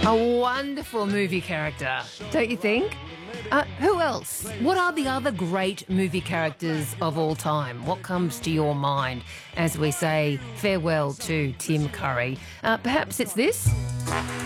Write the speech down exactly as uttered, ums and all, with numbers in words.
A wonderful movie character, don't you think? Uh, who else? What are the other great movie characters of all time? What comes to your mind as we say farewell to Tim Curry? Uh, perhaps it's this?